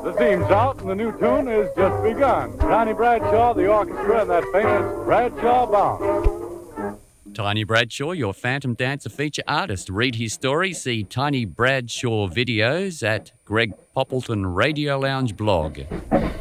The theme's out and the new tune has just begun. Tiny Bradshaw, the orchestra, and that famous Bradshaw Bounce. Tiny Bradshaw, your Phantom Dancer feature artist. Read his story, see Tiny Bradshaw videos at Greg Poppleton Radio Lounge blog.